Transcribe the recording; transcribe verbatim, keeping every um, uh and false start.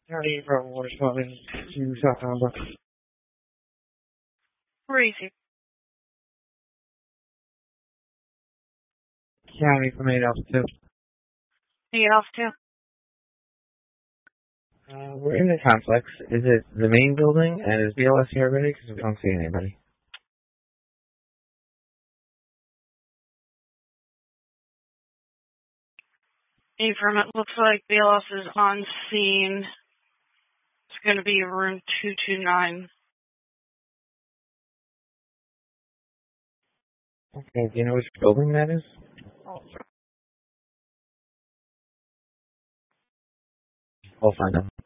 County from responding to South Alabama. Where is he? County from eight Alpha two. eight Alpha two? Uh, we're in the complex. Is it the main building? And is B L S here already? Because we don't see anybody. Affirm, it looks like B L S is on scene. It's going to be room two two nine. Okay, do you know which building that is? I'll find out.